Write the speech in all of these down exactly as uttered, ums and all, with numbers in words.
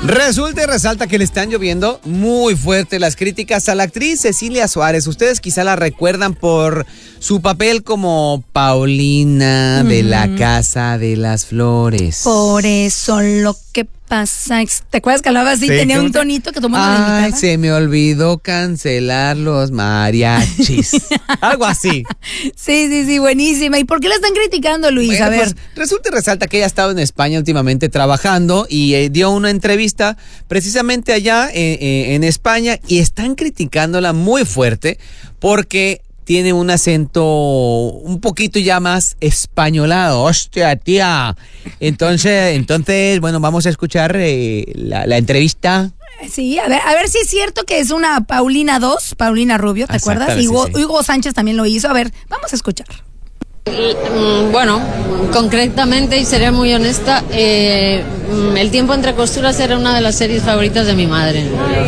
Resulta y resalta que le están lloviendo muy fuerte las críticas a la actriz Cecilia Suárez. Ustedes quizá la recuerdan por su papel como Paulina mm. de la Casa de las Flores. Por eso lo que pasa, ¿te acuerdas que hablaba así? Sí, tenía un tonito que tomó una Ay, se me olvidó cancelar los mariachis. Algo así. Sí, sí, sí, buenísima. ¿Y por qué la están criticando, Luis? Bueno, a ver. Pues, resulta y resalta que ella ha estado en España últimamente trabajando y eh, dio una entrevista precisamente allá eh, eh, en España y están criticándola muy fuerte porque tiene un acento un poquito ya más españolado. ¡Hostia, tía! Entonces, entonces bueno, vamos a escuchar eh, la, la entrevista. Sí, a ver, a ver si es cierto que es una Paulina dos, Paulina Rubio, ¿te acuerdas? Y Hugo, sí, sí. Hugo Sánchez también lo hizo. A ver, vamos a escuchar. Bueno, concretamente, y seré muy honesta, eh, El tiempo entre costuras era una de las series favoritas de mi madre.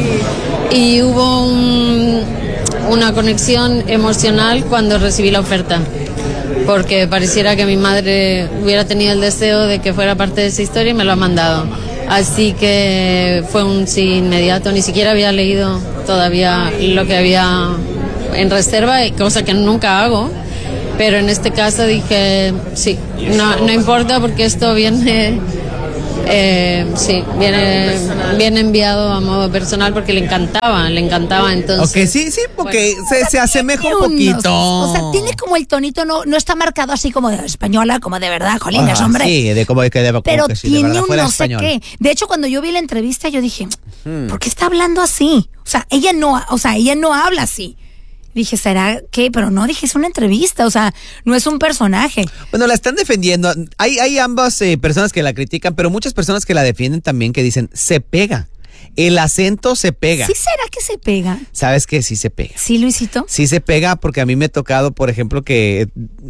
Y hubo un... una conexión emocional cuando recibí la oferta, porque pareciera que mi madre hubiera tenido el deseo de que fuera parte de esa historia y me lo ha mandado. Así que fue un sí inmediato, ni siquiera había leído todavía lo que había en reserva, cosa que nunca hago, pero en este caso dije sí, no, no importa porque esto viene... Eh, sí, viene, viene enviado a modo personal porque le encantaba, le encantaba entonces. Ok, sí, sí, porque bueno, se, se asemeja un poquito. Unos, o sea, tiene como el tonito, no, no está marcado así como de española, como de verdad, jolines, ah, hombre. Sí, de como que de, como pero que si tiene de un no español. sé qué. De hecho, cuando yo vi la entrevista, yo dije, hmm. ¿por qué está hablando así? O sea, ella no, o sea, ella no habla así. Dije, ¿será qué? Pero no, dije, es una entrevista, o sea, no es un personaje. Bueno, la están defendiendo. Hay, hay ambas eh, personas que la critican, pero muchas personas que la defienden también que dicen, se pega. El acento se pega. ¿Sí será que se pega? ¿Sabes que sí se pega? Sí, Luisito. Sí se pega porque a mí me ha tocado, por ejemplo, que...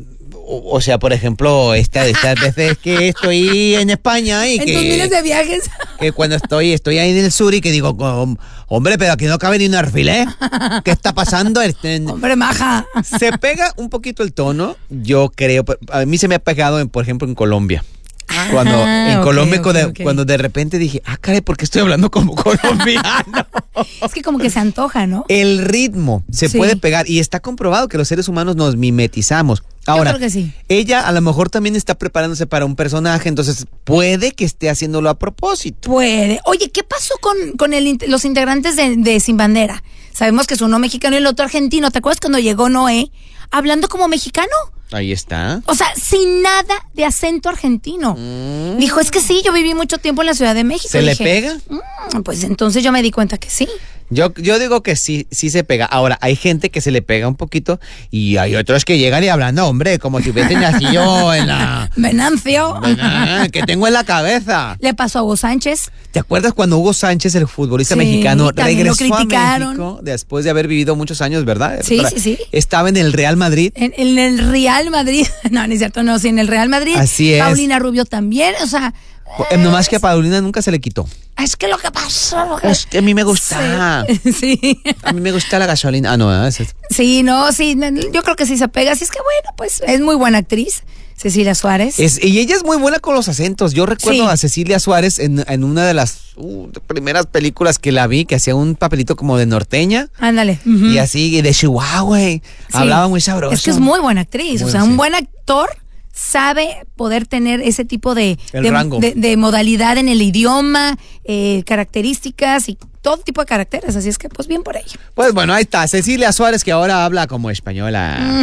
O, o sea, por ejemplo, esta, estas veces que estoy en España y en que... tus miles de viajes. Que cuando estoy, estoy ahí en el sur y que digo, hombre, pero aquí no cabe ni un alfiler. ¿Qué está pasando? Este, hombre, maja. Se pega un poquito el tono, yo creo. A mí se me ha pegado, en, por ejemplo, en Colombia. Cuando ah, en okay, Colombia, okay, cuando, okay. cuando de repente dije, ah, caray, ¿por qué estoy hablando como colombiano? Es que como que se antoja, ¿no? El ritmo se sí. puede pegar y está comprobado que los seres humanos nos mimetizamos. Ahora, yo creo que sí. Ella a lo mejor también está preparándose para un personaje, entonces puede que esté haciéndolo a propósito. Puede. Oye, ¿qué pasó con, con el, los integrantes de, de Sin Bandera? Sabemos que es uno mexicano y el otro argentino. ¿Te acuerdas cuando llegó Noé hablando como mexicano? Ahí está. O sea, sin nada de acento argentino. Mm. Dijo, es que sí, yo viví mucho tiempo en la Ciudad de México. ¿Se Dije, le pega? Mmm, pues entonces yo me di cuenta que sí. Yo, yo digo que sí, sí se pega. Ahora, hay gente que se le pega un poquito y hay otros que llegan y hablando, hombre, como si hubiesen nacido en la... Venancio. Que tengo en la cabeza. Le pasó a Hugo Sánchez. ¿Te acuerdas cuando Hugo Sánchez, el futbolista sí, mexicano, regresó a México después de haber vivido muchos años, verdad? Sí, sí, sí. Estaba en el Real Madrid. En, en el Real Madrid. No, no es cierto, no, sí, en el Real Madrid. Así es. Paulina Rubio también, o sea... Eh, Nomás que a Paulina nunca se le quitó. Es que lo que pasó... Lo que... Es que a mí me gusta. Sí. sí. A mí me gusta la gasolina. Ah, no, ¿eh? Sí, no, sí, yo creo que sí se pega. Así es que bueno, pues es muy buena actriz. Cecilia Suárez. Es, y ella es muy buena con los acentos. Yo recuerdo sí. a Cecilia Suárez en, en una de las uh, primeras películas que la vi, que hacía un papelito como de norteña. Ándale. Uh-huh. Y así, y de Chihuahua, sí. Hablaba muy sabroso. Es que es muy buena actriz. Bueno, o sea, sí. un buen actor sabe poder tener ese tipo de, de, de, de modalidad en el idioma, eh, características y todo tipo de caracteres, así es que pues bien por ello. Pues bueno, ahí está, Cecilia Suárez, que ahora habla como española.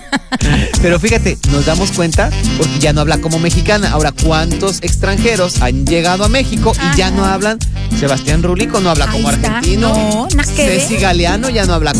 Pero fíjate, nos damos cuenta porque ya no habla como mexicana. Ahora, ¿cuántos extranjeros han llegado a México y Ajá. ya no hablan? Sebastián Rullico no habla ahí como está. argentino. No, nada que ver. Ceci Galeano ya no habla